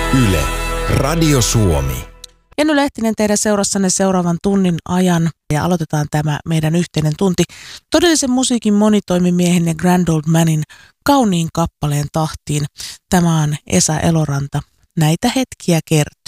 Yle, Radio Suomi. Jenny Lehtinen teidän seurassanne seuraavan tunnin ajan ja aloitetaan tämä meidän yhteinen tunti todellisen musiikin monitoimimiehen ja Grand Old Manin kauniin kappaleen tahtiin. Tämä on Esa Eloranta. Näitä hetkiä kertaa.